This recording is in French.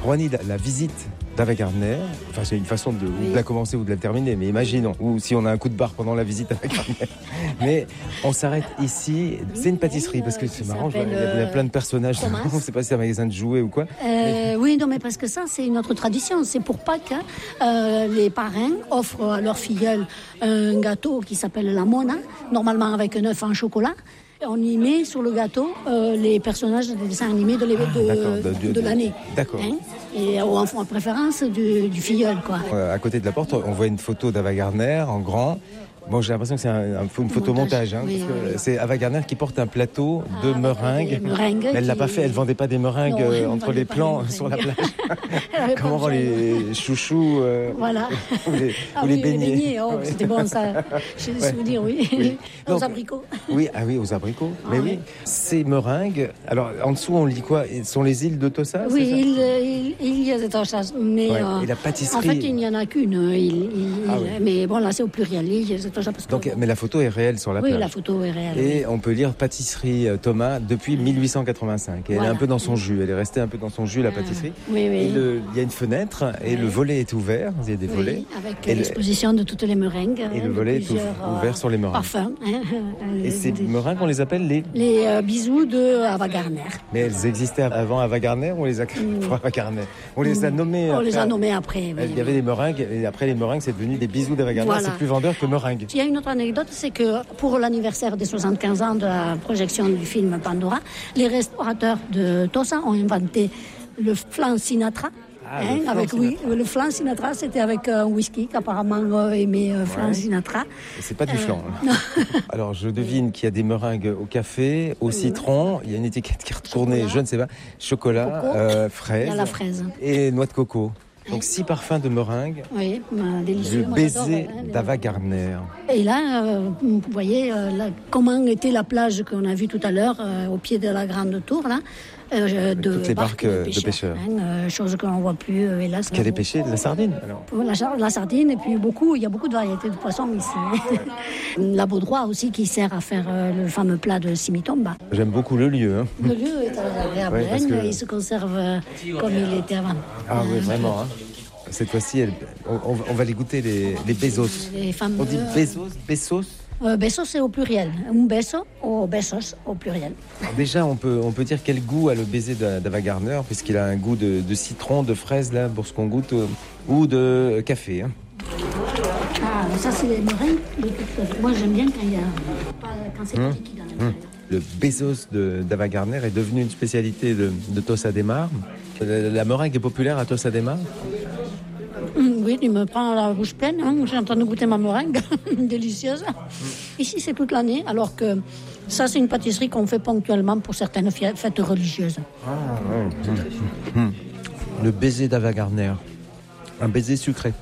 Rouhani, la visite d'Ava Gardner, enfin c'est une façon de la commencer ou de la terminer, mais imaginons, ou si on a un coup de barre pendant la visite d'Ava Gardner. Mais on s'arrête ici, c'est une pâtisserie, parce que c'est marrant, il y a plein de personnages, on ne sait pas si c'est un magasin de jouets ou quoi. Oui, non, mais parce que ça, c'est une autre tradition, c'est pour Pâques, les parrains offrent à leurs filleuls un gâteau qui s'appelle la mona, normalement avec un œuf en chocolat. On y met sur le gâteau les personnages des dessins animés de l'année. D'accord. Hein, et en préférence du filleul, quoi. À côté de la porte, on voit une photo d'Ava Gardner en grand. Bon, j'ai l'impression que c'est une photomontage, oui, parce que c'est Ava Gardner qui porte un plateau de meringues. Mais elle l'a pas fait, elle vendait pas des meringues entre les plans sur la plage. Comment vont les chouchous voilà. ou les beignets. C'était bon ça. J'ai des souvenirs, oui. Donc, aux abricots. Oui, aux abricots. Mais oui, ces meringues. Alors en dessous, on lit quoi? Ce sont les îles de Tossa? Oui, il y a de Tossa, mais et la pâtisserie. En fait, il n'y en a qu'une. Mais bon, là, c'est au pluriel. Donc, mais la photo est réelle sur la plage. Oui, la photo est réelle. Et on peut lire pâtisserie Thomas depuis 1885. Et elle est un peu dans son jus. Elle est restée un peu dans son jus, la pâtisserie. Oui. Il y a une fenêtre et le volet est ouvert. Il y a des volets. Avec l'exposition de toutes les meringues. Et le volet est ouvert sur les meringues. Parfums. Et ces meringues, on les appelle les bisous de Ava Gardner. Mais elles existaient avant Ava Gardner ou on les a créées pour Ava Gardner? On les a nommées après. On les a nommées après. Il y avait des meringues et après les meringues, c'est devenu des bisous d'Ava Gardner. Voilà. C'est plus vendeur que meringues. Il y a une autre anecdote, c'est que pour l'anniversaire des 75 ans de la projection du film Pandora, les restaurateurs de Tossa ont inventé le flan Sinatra. Le flan Sinatra, c'était avec un whisky qu'apparemment aimait Frank Sinatra. C'est pas du flan. Alors je devine qu'il y a des meringues au café, au citron, il y a une étiquette qui est retournée, je ne sais pas, chocolat, fraise, il y a la fraise et noix de coco. Donc 6 parfums de meringue. Oui, délicieux. Le baiser d'Ava Gardner. Et là, vous voyez comment était la plage qu'on a vue tout à l'heure au pied de la grande tour là. Toutes les barques de pêcheurs. Chose qu'on ne voit plus, hélas. Qu'elle est pêchée de la sardine alors. La sardine, et puis il y a beaucoup de variétés de poissons ici. La baudroie aussi qui sert à faire le fameux plat de simitomba. J'aime beaucoup le lieu. Le lieu est agréable, il se conserve comme il était avant. Ah oui, vraiment. Cette fois-ci, on va les goûter, les bezos. On dit besos. Besos, c'est au pluriel. Un beso ou besos au pluriel. Alors déjà, on peut dire quel goût a le baiser d'Ava Gardner, puisqu'il a un goût de citron, de fraise, là, pour ce qu'on goûte, ou de café. Ça, c'est les meringues. Moi, j'aime bien quand c'est liquide. Le bezos d'Ava Gardner est devenu une spécialité de Tossa de Mar. La meringue est populaire à Tossa de Mar. Oui, il me prend la bouche pleine. J'ai en train de goûter ma meringue, délicieuse. Ici, c'est toute l'année, alors que ça, c'est une pâtisserie qu'on fait ponctuellement pour certaines fêtes religieuses. Le baiser d'Ava Gardner, un baiser sucré.